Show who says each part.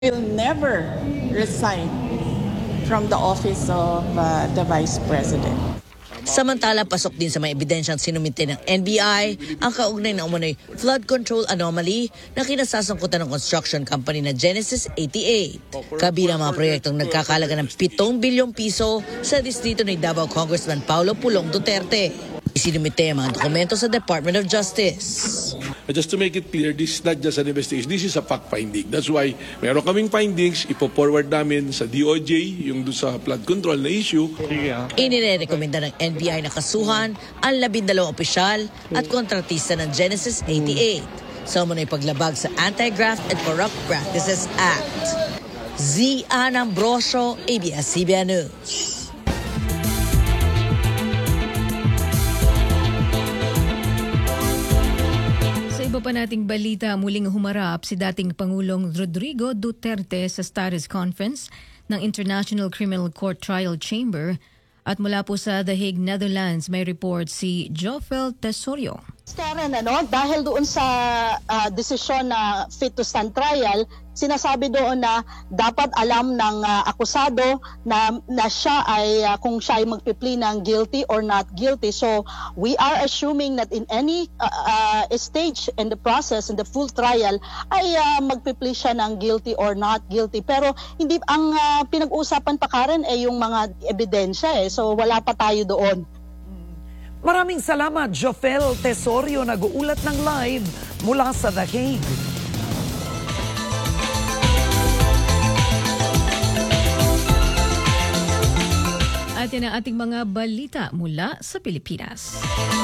Speaker 1: will never resign from the office of the Vice President.
Speaker 2: Samantala, pasok din sa mga ebidensyang sinumite ng NBI ang kaugnay ng umano'y flood control anomaly na kinasasangkutan ng construction company na Genesis 88. Kabilang mga proyektong nagkakalaga ng 7 bilyong piso sa distrito ni Davao Congressman Paulo Pulong Duterte. Isinumite ang mga dokumento sa Department of Justice.
Speaker 3: Just to make it clear, this is not just an investigation, this is a fact-finding. That's why meron kaming findings, ipo-forward namin sa DOJ, yung doon sa flood control na issue.
Speaker 2: Inirekomenda ng NBI na kasuhan ang 12 opisyal at kontratista ng Genesis 88 sa umano'y paglabag sa Anti-Graft and Corrupt Practices Act. Zian Ambrosio, ABS-CBN News.
Speaker 4: Iba pa nating balita, muling humarap si dating Pangulong Rodrigo Duterte sa Status Conference ng International Criminal Court Trial Chamber at mula po sa The Hague, Netherlands, may report si Jofel Tesorio.
Speaker 5: Karen, dahil doon sa desisyon na fit to stand trial, sinasabi doon na dapat alam ng akusado na siya ay kung siya ay magpipli ng guilty or not guilty. So we are assuming that in any stage in the process, in the full trial, ay magpipli siya ng guilty or not guilty. Pero hindi ang pinag-uusapan pa, Karen, ay yung mga ebidensya. So wala pa tayo doon.
Speaker 6: Maraming salamat, Jofel Tesorio, nag-uulat ng live mula sa The Hague.
Speaker 4: At yan ang ating mga balita mula sa Pilipinas.